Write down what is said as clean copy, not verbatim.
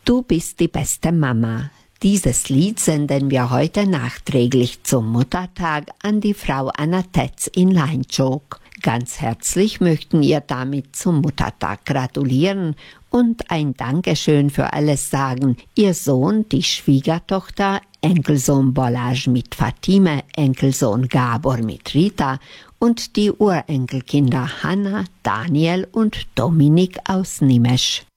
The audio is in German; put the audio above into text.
Du bist die beste Mama. Dieses Lied senden wir heute nachträglich zum Muttertag an die Frau Anna Tetz in Leinchok. Ganz herzlich möchten ihr damit zum Muttertag gratulieren und ein Dankeschön für alles sagen. Ihr Sohn, die Schwiegertochter, Enkelsohn Balázs mit Fatime, Enkelsohn Gabor mit Rita und die Urenkelkinder Hanna, Daniel und Dominik aus Nimesch.